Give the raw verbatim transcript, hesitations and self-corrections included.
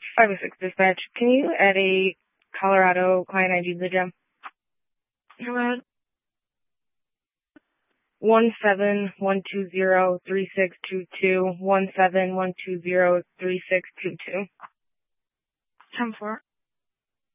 five oh six dispatch. Can you add a Colorado client I D to the gem? Go ahead. One seven one two zero three six two two. One seven one two zero three six two two. ten four.